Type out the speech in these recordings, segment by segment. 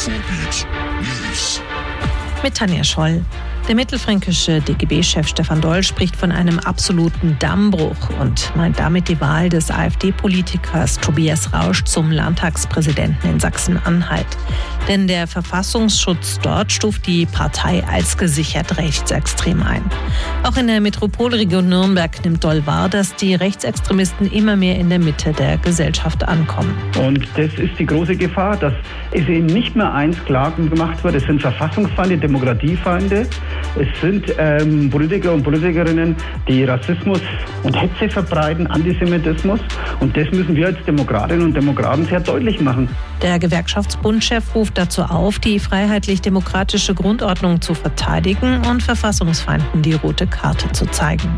Mit Tanja Scholl. Der mittelfränkische DGB-Chef Stefan Doll spricht von einem absoluten Dammbruch und meint damit die Wahl des AfD-Politikers Tobias Rausch zum Landtagspräsidenten in Sachsen-Anhalt. Denn der Verfassungsschutz dort stuft die Partei als gesichert rechtsextrem ein. Auch in der Metropolregion Nürnberg nimmt Doll wahr, dass die Rechtsextremisten immer mehr in der Mitte der Gesellschaft ankommen. Und das ist die große Gefahr, dass es eben nicht mehr eins klar gemacht wird. Es sind Verfassungsfeinde, Demokratiefeinde. Es sind Politiker und Politikerinnen, die Rassismus und Hetze verbreiten, Antisemitismus. Und das müssen wir als Demokratinnen und Demokraten sehr deutlich machen. Der Gewerkschaftsbundchef ruft dazu auf, die freiheitlich-demokratische Grundordnung zu verteidigen und Verfassungsfeinden die rote Karte zu zeigen.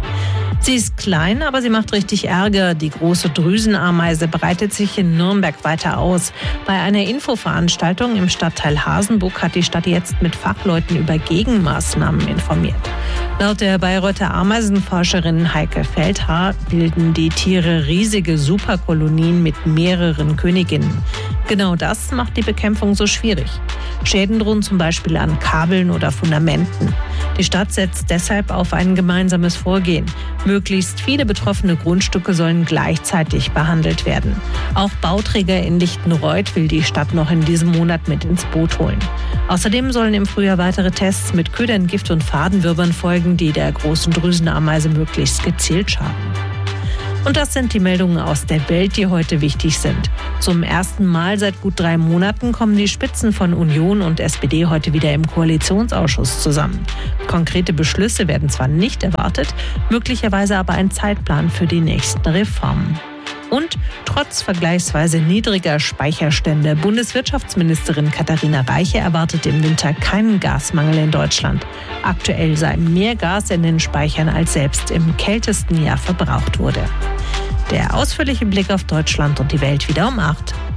Sie ist klein, aber sie macht richtig Ärger. Die große Drüsenameise breitet sich in Nürnberg weiter aus. Bei einer Infoveranstaltung im Stadtteil Hasenburg hat die Stadt jetzt mit Fachleuten über Gegenmaßnahmen informiert. Laut der Bayreuther Ameisenforscherin Heike Feldhaar bilden die Tiere riesige Superkolonien mit mehreren Königinnen. Genau das macht die Bekämpfung so schwierig. Schäden drohen zum Beispiel an Kabeln oder Fundamenten. Die Stadt setzt deshalb auf ein gemeinsames Vorgehen. Möglichst viele betroffene Grundstücke sollen gleichzeitig behandelt werden. Auch Bauträger in Lichtenreuth will die Stadt noch in diesem Monat mit ins Boot holen. Außerdem sollen im Frühjahr weitere Tests mit Ködern, Gift und Fadenwirbern folgen, die der großen Drüsenameise möglichst gezielt schaden. Und das sind die Meldungen aus der Welt, die heute wichtig sind. Zum ersten Mal seit gut 3 Monaten kommen die Spitzen von Union und SPD heute wieder im Koalitionsausschuss zusammen. Konkrete Beschlüsse werden zwar nicht erwartet, möglicherweise aber ein Zeitplan für die nächsten Reformen. Und trotz vergleichsweise niedriger Speicherstände, Bundeswirtschaftsministerin Katharina Reiche erwartet im Winter keinen Gasmangel in Deutschland. Aktuell sei mehr Gas in den Speichern, als selbst im kältesten Jahr verbraucht wurde. Der ausführliche Blick auf Deutschland und die Welt wieder um 8.